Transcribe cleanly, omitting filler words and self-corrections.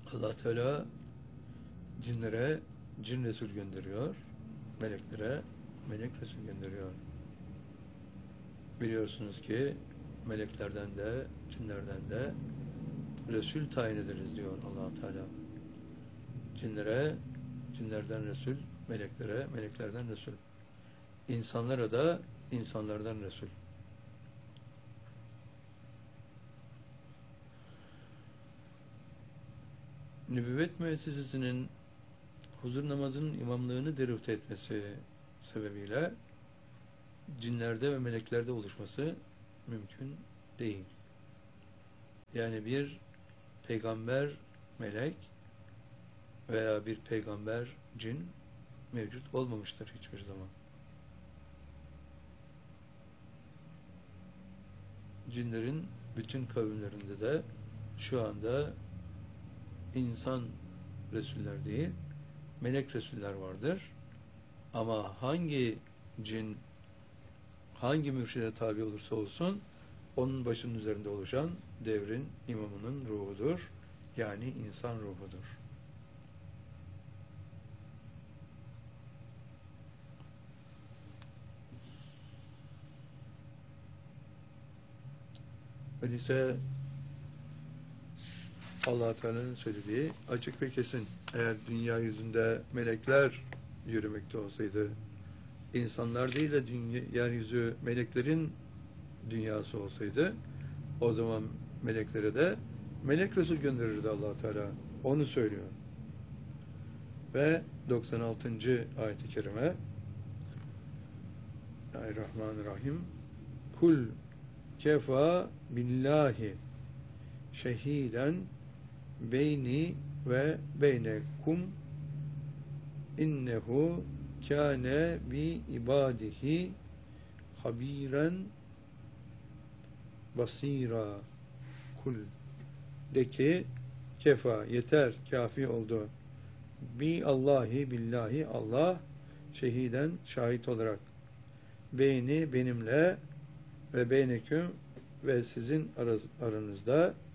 Allah Teala cinlere cin Resul gönderiyor, meleklere melek Resul gönderiyor. Biliyorsunuz ki meleklerden de cinlerden de Resul tayin ederiz diyor Allah Teala. Cinlere cinlerden Resul, meleklere meleklerden Resul. İnsanlara da insanlardan Resul. Nübüvvet müessesesinin huzur namazının imamlığını derüfte etmesi sebebiyle cinlerde ve meleklerde oluşması mümkün değil. Yani bir peygamber melek veya bir peygamber cin mevcut olmamıştır hiçbir zaman. Cinlerin bütün kavimlerinde de şu anda insan Resuller değil, melek Resuller vardır. Ama hangi cin, hangi mürşide tabi olursa olsun, onun başının üzerinde oluşan devrin imamının ruhudur. Yani insan ruhudur. Öyleyse Allah Teala'nın söylediği açık ve kesin. Eğer dünya yüzünde melekler yürümekte olsaydı, insanlar değil de yeryüzü meleklerin dünyası olsaydı, o zaman meleklere de melek Resul gönderirdi Allah Teala. Onu söylüyor. Ve 96. ayet-i kerime Bismillahirrahmanirrahim. Kul kefa billahi şehiden beyni ve beynekum innehu kâne bi ibadihi habiren basira. Kul de ki kefa yeter, kafi oldu. Bi Allahi billahi Allah şehiden şahit olarak beyni benimle ve beyneküm ve sizin aranızda